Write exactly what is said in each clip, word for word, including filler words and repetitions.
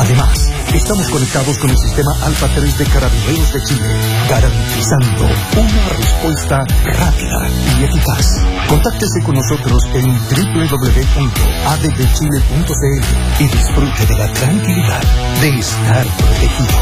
Además, estamos conectados con el sistema Alfa tres de Carabineros de Chile, garantizando una respuesta rápida y eficaz. Contáctese con nosotros en doble u doble u doble u punto a d b chile punto c l y disfrute de la tranquilidad de estar protegido.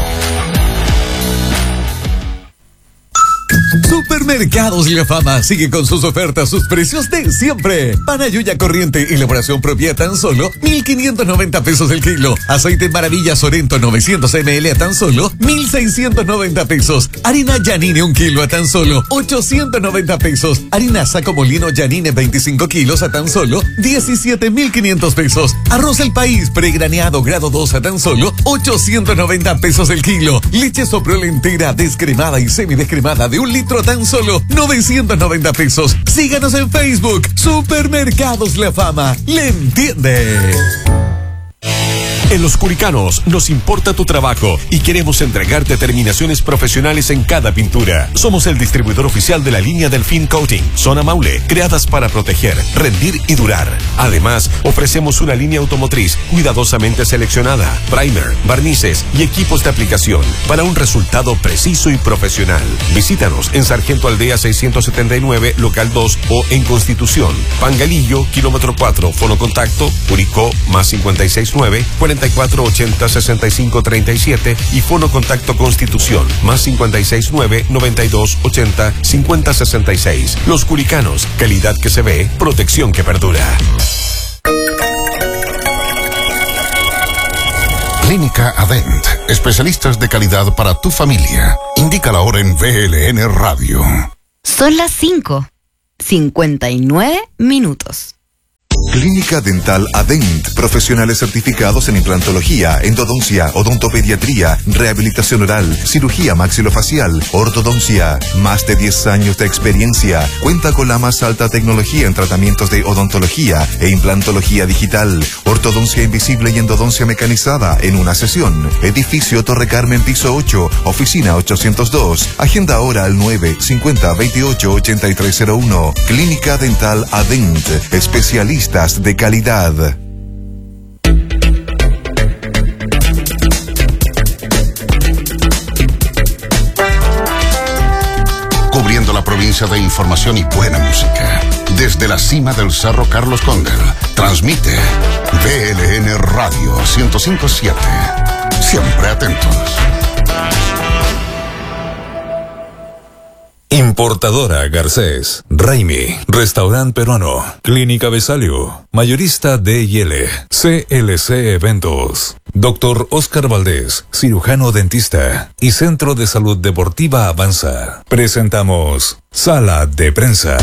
Supermercados La Fama sigue con sus ofertas, sus precios de siempre. Panayuya corriente, elaboración propia, tan solo mil quinientos noventa pesos el kilo. Aceite Maravilla Sorento novecientos mililitros a tan solo mil seiscientos noventa pesos. Harina Yanine un kilo a tan solo ochocientos noventa pesos. Harina Saco Molino Yanine veinticinco kilos a tan solo diecisiete mil quinientos pesos. Arroz El País pregraneado grado dos a tan solo ochocientos noventa pesos el kilo. Leche Soprole entera, descremada y semidescremada de un litro a tan solo novecientos noventa pesos. Síganos en Facebook. Supermercados La Fama. ¿Le entiende? En Los Curicanos nos importa tu trabajo y queremos entregarte terminaciones profesionales en cada pintura. Somos el distribuidor oficial de la línea Delfín Coating, Zona Maule, creadas para proteger, rendir y durar. Además, ofrecemos una línea automotriz cuidadosamente seleccionada, primer, barnices y equipos de aplicación para un resultado preciso y profesional. Visítanos en Sargento Aldea seiscientos setenta y nueve, local dos o en Constitución, Pangalillo, kilómetro cuatro, fono contacto, Curicó, más cincuenta y seis nueve, cuarenta y cuatro ochenta sesenta y cinco treinta y siete y fono contacto Constitución, más cincuenta y seis nueve noventa y dos ochenta cincuenta sesenta y seis. Los Curicanos, calidad que se ve, protección que perdura. Clínica Adent, especialistas de calidad para tu familia. Indica la hora en V L N Radio. Son las cinco, cincuenta y nueve minutos. Clínica Dental Adent, profesionales certificados en implantología, endodoncia, odontopediatría, rehabilitación oral, cirugía maxilofacial, ortodoncia. Más de diez años de experiencia. Cuenta con la más alta tecnología en tratamientos de odontología e implantología digital, ortodoncia invisible y endodoncia mecanizada en una sesión. Edificio Torre Carmen, piso ocho, oficina ochocientos dos. Agenda ahora al nueve cincuenta veintiocho ochenta y tres cero uno. Clínica Dental Adent, especialistas de calidad. Cubriendo la provincia de información y buena música. Desde la cima del Cerro Carlos Condel, transmite V L N Radio ciento cinco punto siete. Siempre atentos. Importadora Garcés, Raimi, Restaurante Peruano, Clínica Besalio, Mayorista D y L, C L C Eventos, Doctor Oscar Valdés, cirujano dentista y Centro de Salud Deportiva Avanza. Presentamos Sala de Prensa.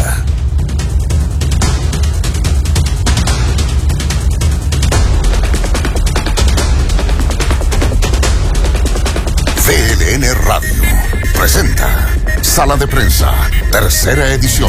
V L N Radio presenta Sala de Prensa, tercera edición.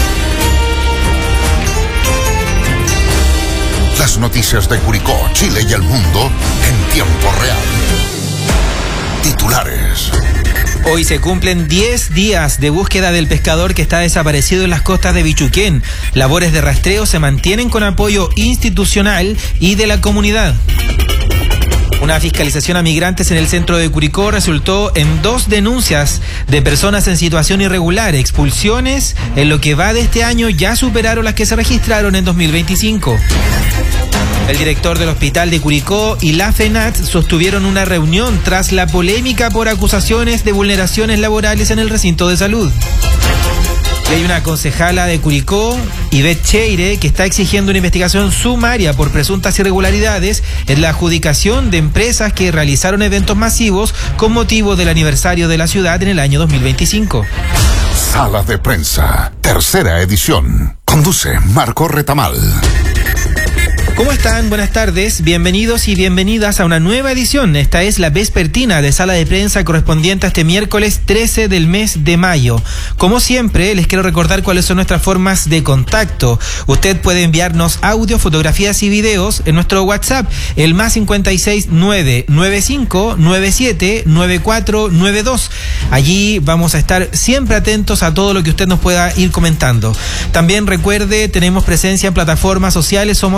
Las noticias de Curicó, Chile y el mundo en tiempo real. Titulares. Hoy se cumplen diez días de búsqueda del pescador que está desaparecido en las costas de Bichuquén. Labores de rastreo se mantienen con apoyo institucional y de la comunidad. Una fiscalización a migrantes en el centro de Curicó resultó en dos denuncias de personas en situación irregular. Expulsiones en lo que va de este año ya superaron las que se registraron en dos mil veinticinco. El director del hospital de Curicó y la FENAT sostuvieron una reunión tras la polémica por acusaciones de vulneraciones laborales en el recinto de salud. Y hay una concejala de Curicó, Ivette Cheire, que está exigiendo una investigación sumaria por presuntas irregularidades en la adjudicación de empresas que realizaron eventos masivos con motivo del aniversario de la ciudad en el año dos mil veinticinco. Sala de Prensa, tercera edición. Conduce Marco Retamal. ¿Cómo están? Buenas tardes, bienvenidos y bienvenidas a una nueva edición. Esta es la vespertina de Sala de Prensa correspondiente a este miércoles trece del mes de mayo. Como siempre, les quiero recordar cuáles son nuestras formas de contacto. Usted puede enviarnos audio, fotografías y videos en nuestro WhatsApp, el más cincuenta y seis nueve nueve cinco nueve siete nueve cuatro nueve dos. Allí vamos a estar siempre atentos a todo lo que usted nos pueda ir comentando. También recuerde, tenemos presencia en plataformas sociales, somos arroba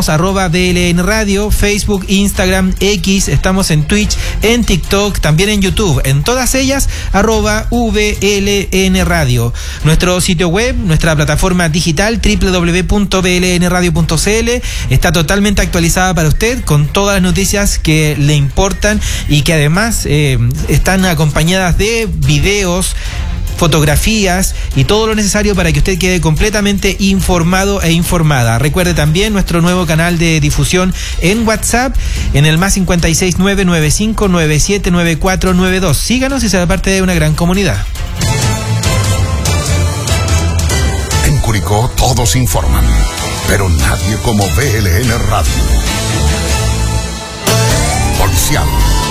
arroba B L N Radio, Facebook, Instagram, X, estamos en Twitch, en TikTok, también en YouTube, en todas ellas, arroba V L N Radio. Nuestro sitio web, nuestra plataforma digital, doble u doble u doble u punto b l n radio punto c l, está totalmente actualizada para usted, con todas las noticias que le importan y que además eh, están acompañadas de videos, fotografías y todo lo necesario para que usted quede completamente informado e informada. Recuerde también nuestro nuevo canal de difusión en WhatsApp en el más cinco seis nueve nueve cinco nueve siete nueve cuatro nueve dos. Síganos y sea parte de una gran comunidad. En Curicó todos informan, pero nadie como B L N Radio. Policial.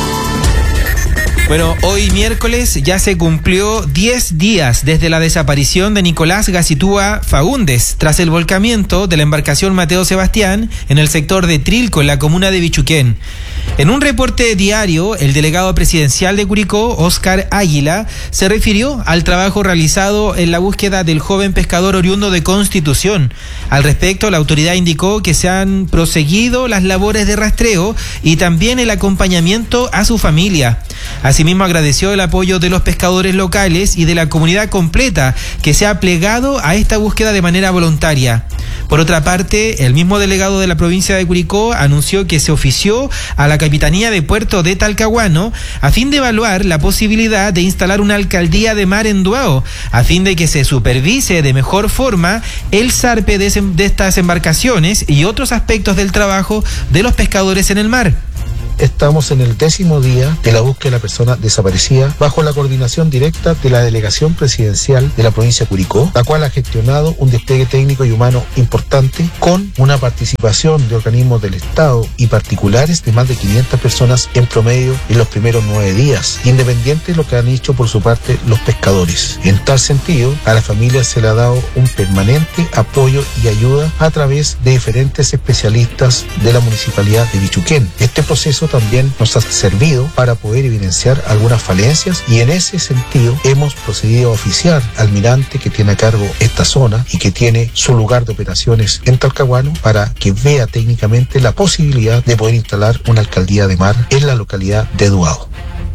Bueno, hoy miércoles ya se cumplió diez días desde la desaparición de Nicolás Gacitúa Faúndez, tras el volcamiento de la embarcación Mateo Sebastián en el sector de Trilco, en la comuna de Bichuquén. En un reporte diario, el delegado presidencial de Curicó, Óscar Águila, se refirió al trabajo realizado en la búsqueda del joven pescador oriundo de Constitución. Al respecto, la autoridad indicó que se han proseguido las labores de rastreo y también el acompañamiento a su familia. Asimismo, agradeció el apoyo de los pescadores locales y de la comunidad completa que se ha plegado a esta búsqueda de manera voluntaria. Por otra parte, el mismo delegado de la provincia de Curicó anunció que se ofició a la Capitanía de Puerto de Talcahuano a fin de evaluar la posibilidad de instalar una alcaldía de mar en Duao, a fin de que se supervise de mejor forma el zarpe de, de estas embarcaciones y otros aspectos del trabajo de los pescadores en el mar. Estamos en el décimo día de la búsqueda de la persona desaparecida bajo la coordinación directa de la Delegación Presidencial de la provincia de Curicó, la cual ha gestionado un despliegue técnico y humano importante con una participación de organismos del Estado y particulares de más de quinientas personas en promedio en los primeros nueve días, independiente de lo que han hecho por su parte los pescadores. En tal sentido, a la familia se le ha dado un permanente apoyo y ayuda a través de diferentes especialistas de la Municipalidad de Bichuquén. Este proceso también nos ha servido para poder evidenciar algunas falencias y en ese sentido hemos procedido a oficiar al almirante que tiene a cargo esta zona y que tiene su lugar de operaciones en Talcahuano para que vea técnicamente la posibilidad de poder instalar una alcaldía de mar en la localidad de Duao.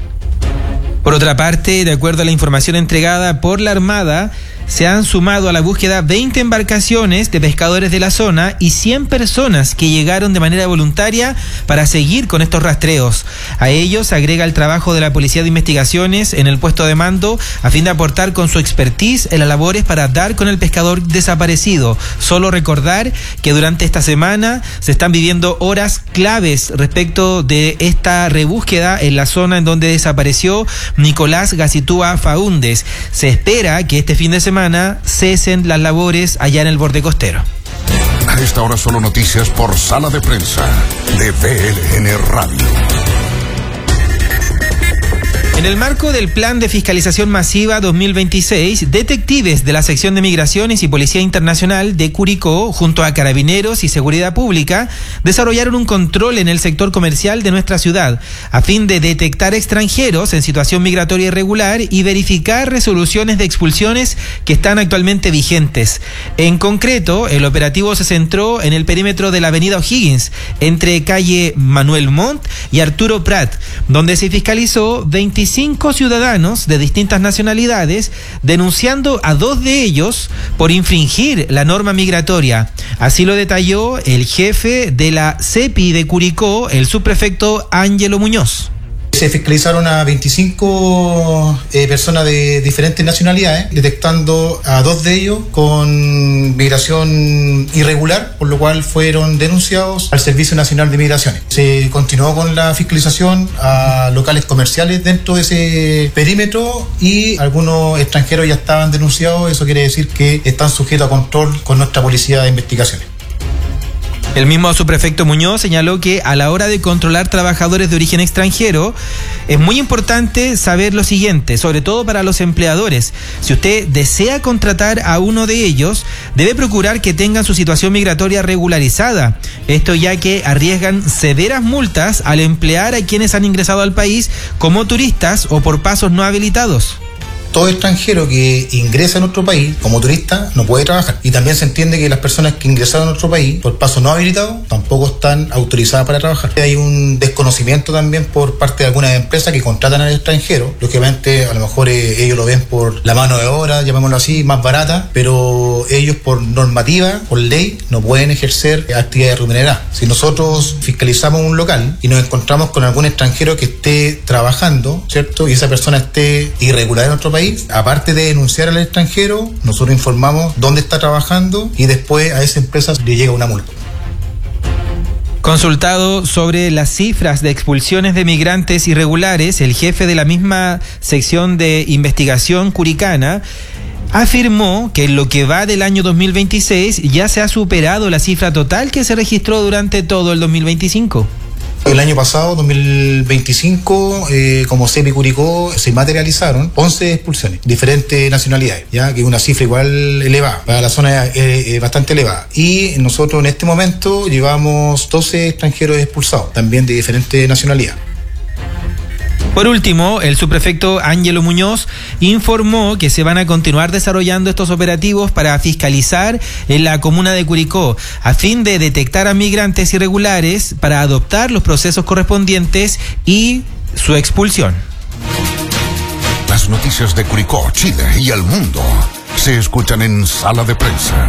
Por otra parte, de acuerdo a la información entregada por la Armada, se han sumado a la búsqueda veinte embarcaciones de pescadores de la zona y cien personas que llegaron de manera voluntaria para seguir con estos rastreos. A ellos se agrega el trabajo de la Policía de Investigaciones en el puesto de mando a fin de aportar con su expertise en las labores para dar con el pescador desaparecido. Solo recordar que durante esta semana se están viviendo horas claves respecto de esta rebúsqueda en la zona en donde desapareció Nicolás Gacitúa Faúndez. Se espera que este fin de semana cesen las labores allá en el borde costero. A esta hora solo noticias por Sala de Prensa de B L N Radio. En el marco del Plan de Fiscalización Masiva dos mil veintiséis, detectives de la Sección de Migraciones y Policía Internacional de Curicó, junto a Carabineros y Seguridad Pública, desarrollaron un control en el sector comercial de nuestra ciudad, a fin de detectar extranjeros en situación migratoria irregular y verificar resoluciones de expulsiones que están actualmente vigentes. En concreto, el operativo se centró en el perímetro de la avenida O'Higgins, entre calle Manuel Montt y Arturo Prat, donde se fiscalizó veinticinco ciudadanos de distintas nacionalidades, denunciando a dos de ellos por infringir la norma migratoria. Así lo detalló el jefe de la CEPI de Curicó, el subprefecto Ángelo Muñoz. Se fiscalizaron a veinticinco eh, personas de diferentes nacionalidades, detectando a dos de ellos con migración irregular, por lo cual fueron denunciados al Servicio Nacional de Migraciones. Se continuó con la fiscalización a locales comerciales dentro de ese perímetro y algunos extranjeros ya estaban denunciados. Eso quiere decir que están sujetos a control con nuestra Policía de Investigaciones. El mismo subprefecto Muñoz señaló que a la hora de controlar trabajadores de origen extranjero es muy importante saber lo siguiente, sobre todo para los empleadores. Si usted desea contratar a uno de ellos, debe procurar que tengan su situación migratoria regularizada. Esto ya que arriesgan severas multas al emplear a quienes han ingresado al país como turistas o por pasos no habilitados. todo extranjero que ingresa a nuestro país como turista no puede trabajar. Y también se entiende que las personas que ingresaron a nuestro país por paso no habilitado tampoco están autorizadas para trabajar. Hay un desconocimiento también por parte de algunas empresas que contratan al extranjero. Lógicamente, a lo mejor eh, ellos lo ven por la mano de obra, llamémoslo así, más barata, pero ellos por normativa, por ley, no pueden ejercer actividades remuneradas. Si nosotros fiscalizamos un local y nos encontramos con algún extranjero que esté trabajando, ¿cierto? Y esa persona esté irregular en nuestro país, aparte de denunciar al extranjero, nosotros informamos dónde está trabajando y después a esa empresa le llega una multa. Consultado sobre las cifras de expulsiones de migrantes irregulares, el jefe de la misma sección de investigación curicana afirmó que en lo que va del año dos mil veintiséis ya se ha superado la cifra total que se registró durante todo el dos mil veinticinco. El año pasado, dos mil veinticinco, eh, como CEPI Curicó, se materializaron once expulsiones, diferentes nacionalidades, ya que es una cifra igual elevada, para la zona eh, eh, bastante elevada. Y nosotros en este momento llevamos doce extranjeros expulsados, también de diferentes nacionalidades. Por último, el subprefecto Ángelo Muñoz informó que se van a continuar desarrollando estos operativos para fiscalizar en la comuna de Curicó, a fin de detectar a migrantes irregulares para adoptar los procesos correspondientes y su expulsión. Las noticias de Curicó, Chile y el mundo se escuchan en Sala de Prensa.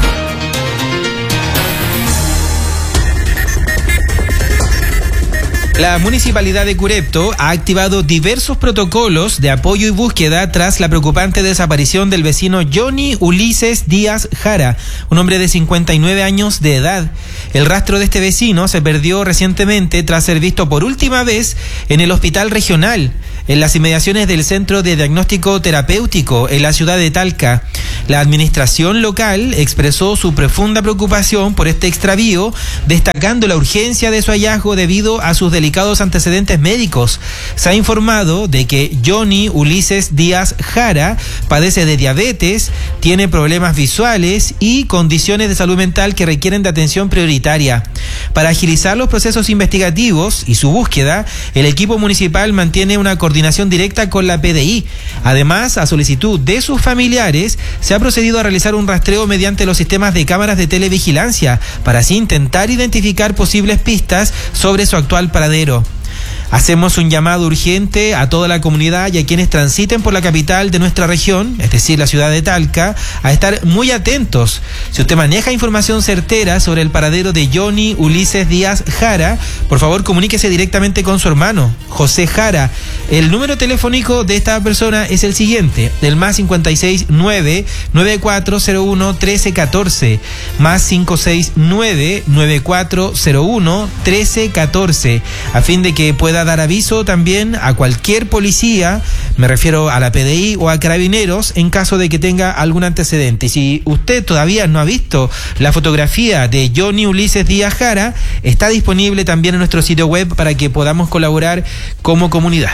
La Municipalidad de Curepto ha activado diversos protocolos de apoyo y búsqueda tras la preocupante desaparición del vecino Johnny Ulises Díaz Jara, un hombre de cincuenta y nueve años de edad. El rastro de este vecino se perdió recientemente tras ser visto por última vez en el hospital regional, en las inmediaciones del Centro de Diagnóstico Terapéutico en la ciudad de Talca. La administración local expresó su profunda preocupación por este extravío, destacando la urgencia de su hallazgo debido a sus delicados antecedentes médicos. Se ha informado de que Johnny Ulises Díaz Jara padece de diabetes, tiene problemas visuales y condiciones de salud mental que requieren de atención prioritaria. Para agilizar los procesos investigativos y su búsqueda, el equipo municipal mantiene una coordinación directa con la P D I. Además, a solicitud de sus familiares, se ha procedido a realizar un rastreo mediante los sistemas de cámaras de televigilancia para así intentar identificar posibles pistas sobre su actual paradero. Hacemos un llamado urgente a toda la comunidad y a quienes transiten por la capital de nuestra región, es decir, la ciudad de Talca, a estar muy atentos. Si usted maneja información certera sobre el paradero de Johnny Ulises Díaz Jara, por favor comuníquese directamente con su hermano, José Jara. El número telefónico de esta persona es el siguiente, el más cincuenta y seis nueve, nueve cuatro cero uno, trece catorce, más cinco seis nueve, nueve cuatro cero uno, trece catorce, a fin de que pueda dar aviso también a cualquier policía, me refiero a la P D I o a Carabineros, en caso de que tenga algún antecedente. Y si usted todavía no ha visto la fotografía de Johnny Ulises Díaz Jara, está disponible también en nuestro sitio web para que podamos colaborar como comunidad.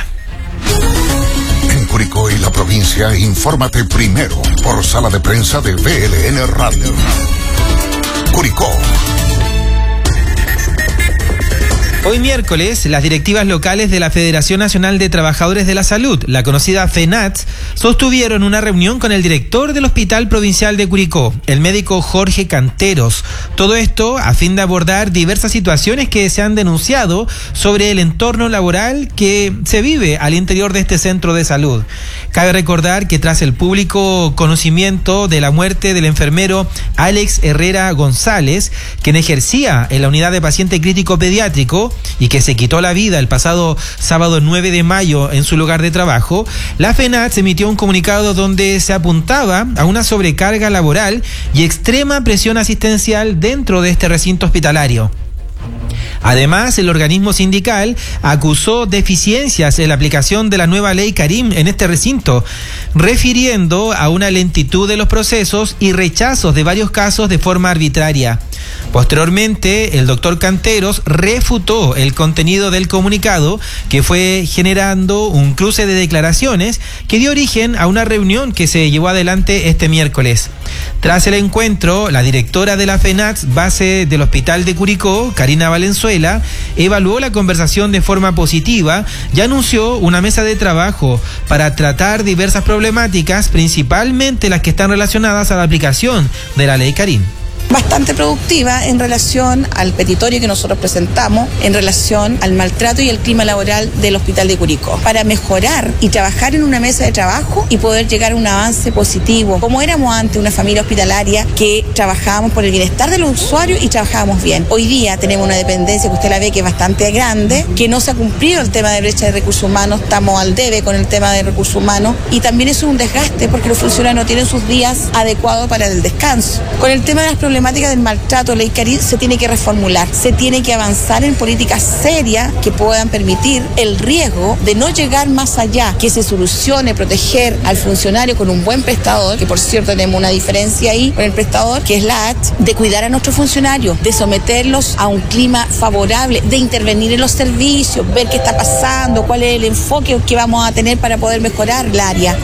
En Curicó y la provincia, infórmate primero por Sala de Prensa de V L N Radio. Curicó. Hoy miércoles, las directivas locales de la Federación Nacional de Trabajadores de la Salud, la conocida FENATS, sostuvieron una reunión con el director del Hospital Provincial de Curicó, el médico Jorge Canteros. Todo esto a fin de abordar diversas situaciones que se han denunciado sobre el entorno laboral que se vive al interior de este centro de salud. Cabe recordar que tras el público conocimiento de la muerte del enfermero Alex Herrera González, quien ejercía en la unidad de paciente crítico pediátrico, y que se quitó la vida el pasado sábado nueve de mayo en su lugar de trabajo, la FENATS emitió un comunicado donde se apuntaba a una sobrecarga laboral y extrema presión asistencial dentro de este recinto hospitalario. Además, el organismo sindical acusó deficiencias en la aplicación de la nueva ley Karim en este recinto, refiriendo a una lentitud de los procesos y rechazos de varios casos de forma arbitraria. Posteriormente, el doctor Canteros refutó el contenido del comunicado, que fue generando un cruce de declaraciones que dio origen a una reunión que se llevó adelante este miércoles. Tras el encuentro, la directora de la FENATS, base del Hospital de Curicó, Karina Valenzuela, Venezuela evaluó la conversación de forma positiva y anunció una mesa de trabajo para tratar diversas problemáticas, principalmente las que están relacionadas a la aplicación de la ley Karim. Bastante productiva en relación al petitorio que nosotros presentamos, en relación al maltrato y el clima laboral del Hospital de Curicó, para mejorar y trabajar en una mesa de trabajo y poder llegar a un avance positivo, como éramos antes, una familia hospitalaria que trabajábamos por el bienestar de los usuarios y trabajábamos bien. Hoy día tenemos una dependencia que usted la ve que es bastante grande, que no se ha cumplido el tema de brecha de recursos humanos, estamos al debe con el tema de recursos humanos y también eso es un desgaste porque los funcionarios no tienen sus días adecuados para el descanso. Con el tema de las problemáticas La problemática del maltrato, ley Karim, se tiene que reformular, se tiene que avanzar en políticas serias que puedan permitir el riesgo de no llegar más allá, que se solucione proteger al funcionario con un buen prestador, que por cierto tenemos una diferencia ahí con el prestador, que es la A T, de cuidar a nuestros funcionarios, de someterlos a un clima favorable, de intervenir en los servicios, ver qué está pasando, cuál es el enfoque que vamos a tener para poder mejorar el área.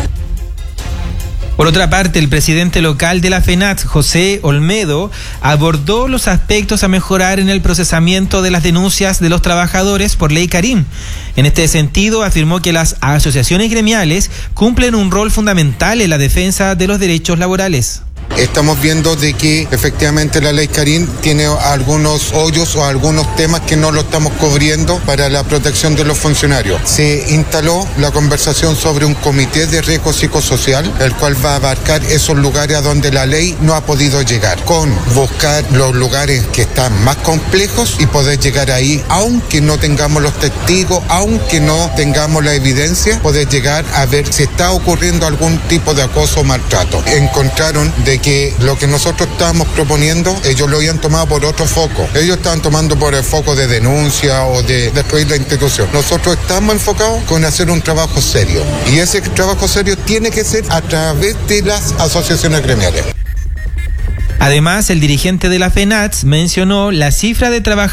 Por otra parte, el presidente local de la FENATS, José Olmedo, abordó los aspectos a mejorar en el procesamiento de las denuncias de los trabajadores por ley Karim. En este sentido, afirmó que las asociaciones gremiales cumplen un rol fundamental en la defensa de los derechos laborales. Estamos viendo de que efectivamente la ley Karim tiene algunos hoyos o algunos temas que no lo estamos cubriendo para la protección de los funcionarios. Se instaló la conversación sobre un comité de riesgo psicosocial, el cual va a abarcar esos lugares a donde la ley no ha podido llegar, con buscar los lugares que están más complejos y poder llegar ahí, aunque no tengamos los testigos, aunque no tengamos la evidencia, poder llegar a ver si está ocurriendo algún tipo de acoso o maltrato. Encontraron de que lo que nosotros estábamos proponiendo, ellos lo habían tomado por otro foco. Ellos estaban tomando por el foco de denuncia o de destruir la institución. Nosotros estamos enfocados con hacer un trabajo serio. Y ese trabajo serio tiene que ser a través de las asociaciones gremiales. Además, el dirigente de la FENATS mencionó la cifra de trabajadores